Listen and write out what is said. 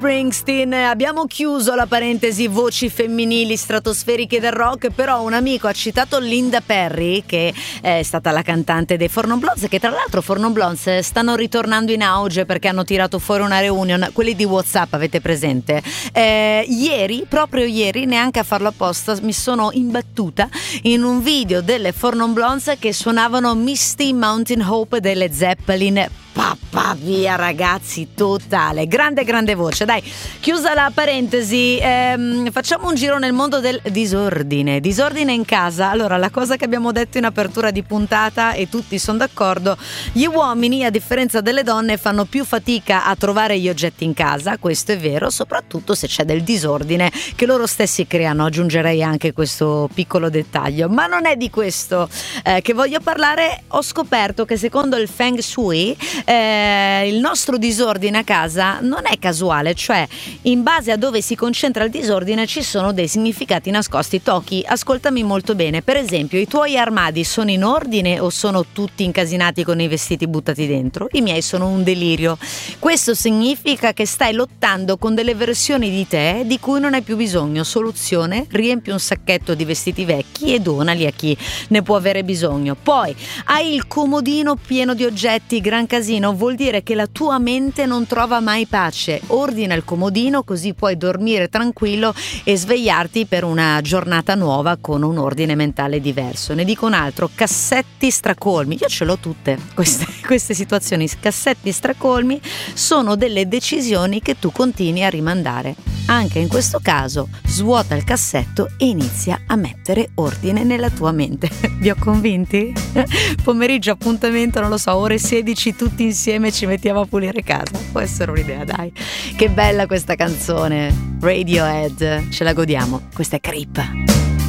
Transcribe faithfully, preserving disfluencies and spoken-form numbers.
Springsteen. Abbiamo chiuso la parentesi voci femminili stratosferiche del rock, però un amico ha citato Linda Perry, che è stata la cantante dei Four Non Blondes, che tra l'altro Four Non Blondes stanno ritornando in auge perché hanno tirato fuori una reunion, quelli di WhatsApp, avete presente? Eh, ieri, proprio ieri, neanche a farlo apposta, mi sono imbattuta in un video delle Four Non Blondes che suonavano Misty Mountain Hope delle Zeppelin. Papà via ragazzi, totale, grande grande voce. Dai, chiusa la parentesi, ehm, facciamo un giro nel mondo del disordine. Disordine in casa. Allora, la cosa che abbiamo detto in apertura di puntata, e tutti sono d'accordo, gli uomini a differenza delle donne fanno più fatica a trovare gli oggetti in casa, questo è vero, soprattutto se c'è del disordine che loro stessi creano. Aggiungerei anche questo piccolo dettaglio, ma non è di questo eh, che voglio parlare. Ho scoperto che secondo il Feng Shui Eh, il nostro disordine a casa non è casuale, cioè in base a dove si concentra il disordine ci sono dei significati nascosti. Toki, ascoltami molto bene. Per esempio, i tuoi armadi sono in ordine o sono tutti incasinati con i vestiti buttati dentro? I miei sono un delirio. Questo significa che stai lottando con delle versioni di te di cui non hai più bisogno. Soluzione: riempi un sacchetto di vestiti vecchi e donali a chi ne può avere bisogno. Poi hai il comodino pieno di oggetti, gran casino, vuol dire che la tua mente non trova mai pace. Ordina il comodino così puoi dormire tranquillo e svegliarti per una giornata nuova con un ordine mentale diverso. Ne dico un altro: cassetti stracolmi. Io ce l'ho tutte queste, queste situazioni. Cassetti stracolmi sono delle decisioni che tu continui a rimandare. Anche in questo caso svuota il cassetto e inizia a mettere ordine nella tua mente. Vi ho convinti? Pomeriggio appuntamento, non lo so, ore sedici, tutti insieme ci mettiamo a pulire casa. Può essere un'idea, dai. Che bella questa canzone, Radiohead, ce la godiamo. Questa è Creep.